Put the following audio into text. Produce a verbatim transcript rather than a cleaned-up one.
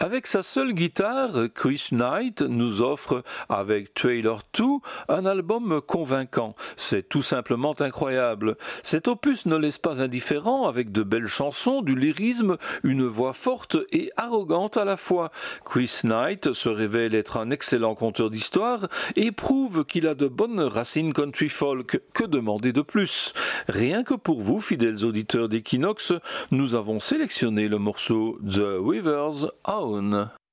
Avec sa seule guitare, Chris Knight nous offre, avec Trailer deux, un album convaincant. C'est tout simplement incroyable. Cet opus ne laisse pas indifférent, avec de belles chansons, du lyrisme, une voix forte et arrogante à la fois. Chris Knight se révèle être un excellent conteur d'histoire et prouve qu'il a de bonnes racines country folk. Que demander de plus? Rien que pour vous, fidèles auditeurs d'Equinox, nous avons sélectionné le morceau The River's Own.